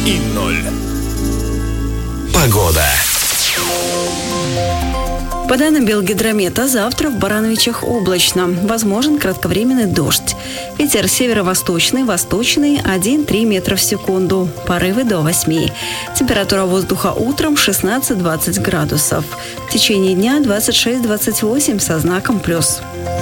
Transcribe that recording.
и 0. Погода. По данным Белгидромета, завтра в Барановичах облачно. Возможен кратковременный дождь. Ветер северо-восточный, восточный 1-3 метра в секунду. Порывы до 8. Температура воздуха утром 16-20 градусов. В течение дня 26-28 со знаком плюс.